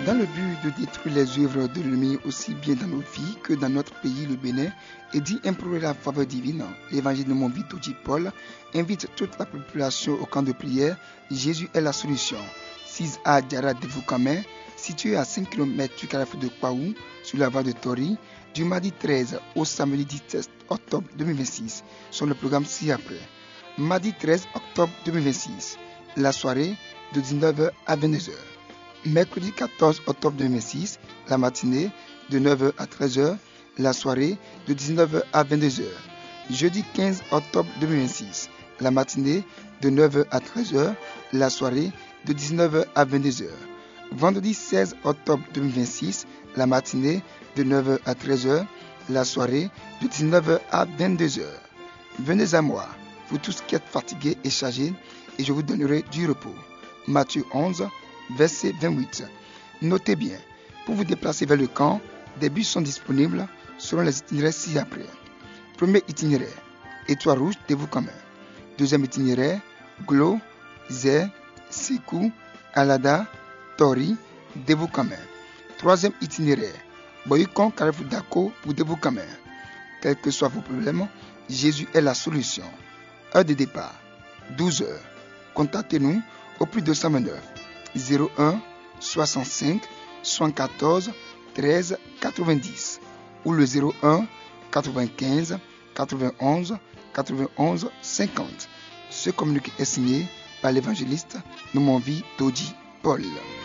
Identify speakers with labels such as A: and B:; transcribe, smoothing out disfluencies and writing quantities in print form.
A: Dans le but de détruire les œuvres de l'ennemi aussi bien dans nos vies que dans notre pays, le Bénin, et d'y implorer la faveur divine, l'évangile de mon vie Toji Paul invite toute la population au camp de prière. Jésus est la solution. 6A Diara de Voukamé, situé à 5 km du carrefour de Kwaou, sur la voie de Tori, du mardi 13 au samedi 17 octobre 2026, sur le programme ci-après. Mardi 13 octobre 2026, la soirée de 19h à 22h. Mercredi 14 octobre 2006, la matinée de 9h à 13h, la soirée de 19h à 22h. Jeudi 15 octobre 2026, la matinée de 9h à 13h, la soirée de 19h à 22h. Vendredi 16 octobre 2026, la matinée de 9h à 13h, la soirée de 19h à 22h. Venez à moi, vous tous qui êtes fatigués et chargés, et je vous donnerai du repos. Matthieu 11, verset 28. Notez bien, pour vous déplacer vers le camp, des bus sont disponibles selon les itinéraires ci-après. Premier itinéraire, Étoile Rouge de Voukamé. Deuxième itinéraire, Glo, Zé, Sekou, Alada, Tori, de Voukamé. Troisième itinéraire, Boyukon Carrefour Dako pour de Voukamé. Quels que soient vos problèmes, Jésus est la solution. Heure de départ, 12h. Contactez-nous au plus 229 01 65 74 13 90 ou le 01 95 91 91 50. Ce communiqué est signé par l'évangéliste Noumonvi Toji Paul.